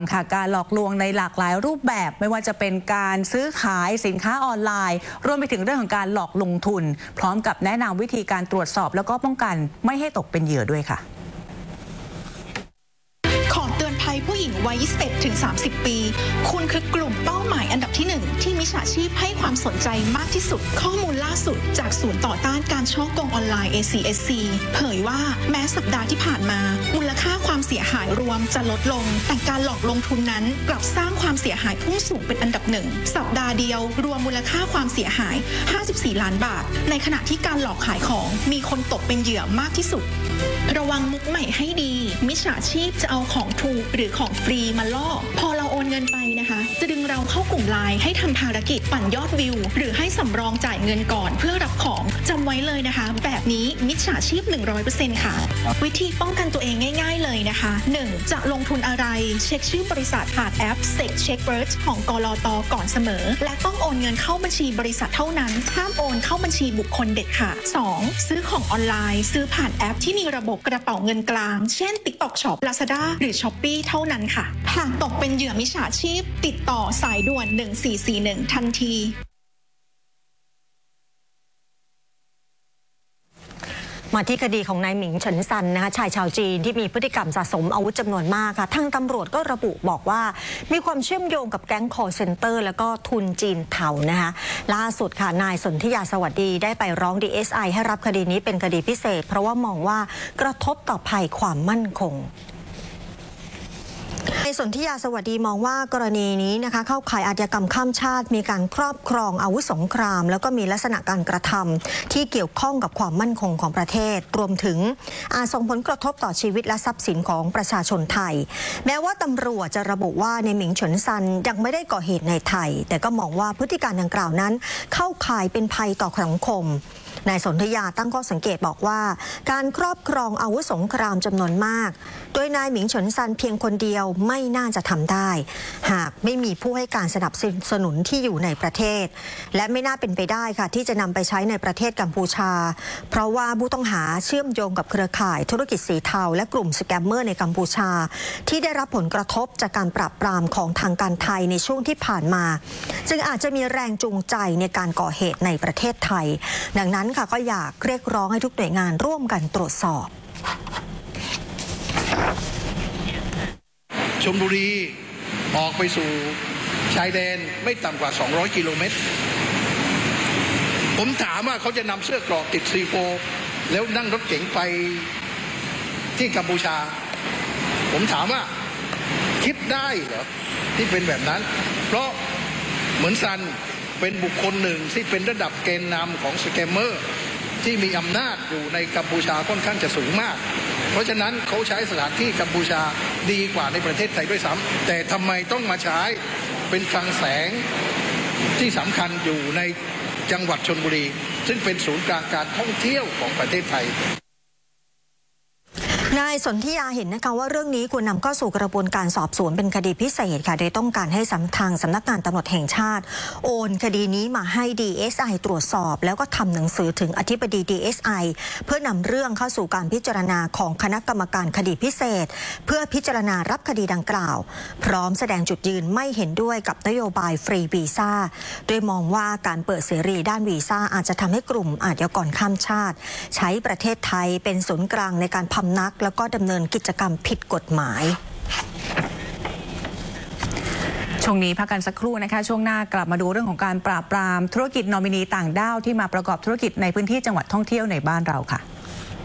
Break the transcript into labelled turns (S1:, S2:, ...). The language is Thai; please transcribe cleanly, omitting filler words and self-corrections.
S1: ค่ะการหลอกลวงในหลากหลายรูปแบบไม่ว่าจะเป็นการซื้อขายสินค้าออนไลน์รวมไปถึงเรื่องของการหลอกลงทุนพร้อมกับแนะนำวิธีการตรวจสอบแล้วก็ป้องกันไม่ให้ตกเป็นเหยื่อด้วยค่ะ
S2: ขอเตือนภัยผู้หญิงวัย 21 ถึง 30 ปี คุณคือกลุ่มเป้าหมายอันดับที่ 1 ที่มิจฉาชีพให้ความสนใจมากที่สุดข้อมูลล่าสุดจากศูนย์ต่อต้านการฉ้อโกงออนไลน์ ACSC เผยว่าแม้สัปดาห์ที่ผ่านมามูลค่าความเสียหายรวมจะลดลงแต่การหลอกลงทุนนั้นกลับสร้างความเสียหายพุ่งสูงเป็นอันดับ 1สัปดาห์เดียวรวมมูลค่าความเสียหาย54 ล้านบาทในขณะที่การหลอกขายของมีคนตกเป็นเหยื่อมากที่สุดระวังมุกใหม่ให้ดีมิจฉาชีพจะเอาของถูกหรือของฟรีมาล่อพอเราโอนเงินไปนะคะจะดึงเราเข้ากลุ่มไลน์ให้ทำภารกิจปั่นยอดวิวหรือให้สำรองจ่ายเงินก่อนเพื่อรับของจำไว้เลยนะคะแบบนี้มิจฉาชีพ 100% ค่ะวิธีป้องกันตัวเองง่ายๆเลยนะคะ 1. จะลงทุนอะไรเช็คชื่อบริษัทผ่านแอป SEC Checkbird ของกลต.ก่อนเสมอและต้องโอนเงินเข้าบัญชีบริษัทเท่านั้นห้ามโอนเข้าบัญชีบุคคลเด็ดขาด 2. ซื้อของออนไลน์ซื้อผ่านแอปที่มีระบบกระเป๋าเงินกลางเช่น TikTok Shop Lazada หรือ Shopee เท่านั้นค่ะหากตกเป็นเหยื่อมิจฉาชีพติดต่อสายด่วน1441ทันที
S3: มาที่คดีของนายหมิงเฉินซันนะคะชายชาวจีนที่มีพฤติกรรมสะสมอาวุธจำนวนมากค่ะทางตำรวจก็ระบุบอกว่ามีความเชื่อมโยงกับแก๊ง call center แล้วก็ทุนจีนเทานะคะล่าสุดค่ะนายสนธิยาสวัสดีได้ไปร้อง DSI ให้รับคดีนี้เป็นคดีพิเศษเพราะว่ามองว่ากระทบต่อภัยความมั่นคงนายสนธิยาสวัสดีมองว่ากรณีนี้นะคะเข้าข่ายอาชญากรรมข้ามชาติมีการครอบครองอาวุธสงครามแล้วก็มีลักษณะการกระทำที่เกี่ยวข้องกับความมั่นคงของประเทศรวมถึงอาจส่งผลกระทบต่อชีวิตและทรัพย์สินของประชาชนไทยแม้ว่าตำรวจจะระบุว่าในหมิงเฉินซันยังไม่ได้ก่อเหตุในไทยแต่ก็มองว่าพฤติการดังกล่าวนั้นเข้าข่ายเป็นภัยต่อสังคมนายสนธิยาตั้งข้อสังเกตบอกว่าการครอบครองอาวุธสงครามจำนวนมากโดยนายหมิงเฉินซันเพียงคนเดียวไม่น่าจะทำได้หากไม่มีผู้ให้การสนับสนุนที่อยู่ในประเทศและไม่น่าเป็นไปได้ค่ะที่จะนำไปใช้ในประเทศกัมพูชาเพราะว่าผู้ต้องหาเชื่อมโยงกับเครือข่ายธุรกิจสีเทาและกลุ่มสแกมเมอร์ในกัมพูชาที่ได้รับผลกระทบจากการปราบปรามของทางการไทยในช่วงที่ผ่านมาจึงอาจจะมีแรงจูงใจในการก่อเหตุในประเทศไทยดังนั้นค่ะก็อยากเรียกร้องให้ทุกหน่วยงานร่วมกันตรวจสอบ
S4: ชลบุรีออกไปสู่ชายแดนไม่ต่ำกว่า200กิโลเมตรผมถามว่าเขาจะนำเสื้อกรอกติดซีโฟแล้วนั่งรถเก๋งไปที่กัมพูชาผมถามว่าคิดได้เหรอที่เป็นแบบนั้นเพราะเหมือนซันเป็นบุคคลหนึ่งที่เป็นระดับแกนนำของสแกมเมอร์ที่มีอำนาจอยู่ในกัมพูชาค่อนข้างจะสูงมากเพราะฉะนั้นเขาใช้สถานที่กัมพูชาดีกว่าในประเทศไทยด้วยซ้ำแต่ทำไมต้องมาใช้เป็นคลังแสงที่สำคัญอยู่ในจังหวัดชลบุรีซึ่งเป็นศูนย์กลางการท่องเที่ยวของประเทศไทย
S3: นายสนธิยาเห็นนะคะว่าเรื่องนี้ควรนำเข้าสู่กระบวนการสอบสวนเป็นคดีพิเศษค่ะโดยต้องการให้ทางสำนักงานตำรวจแห่งชาติโอนคดีนี้มาให้ DSI ตรวจสอบแล้วก็ทำหนังสือถึงอธิบดี DSI เพื่อนำเรื่องเข้าสู่การพิจารณาของคณะกรรมการคดีพิเศษเพื่อพิจารณารับคดีดังกล่าวพร้อมแสดงจุดยืนไม่เห็นด้วยกับนโยบายฟรีวีซ่าโดยมองว่าการเปิดเสรีด้านวีซ่าอาจจะทำให้กลุ่มอาชญากรข้ามชาติใช้ประเทศไทยเป็นศูนย์กลางในการพำนักแล้วก็ดำเนินกิจกรรมผิดกฎหมาย
S1: ช่วงนี้พักกันสักครู่นะคะช่วงหน้ากลับมาดูเรื่องของการปราบปรามธุรกิจนอมินีต่างด้าวที่มาประกอบธุรกิจในพื้นที่จังหวัดท่องเที่ยวในบ้านเราค่ะ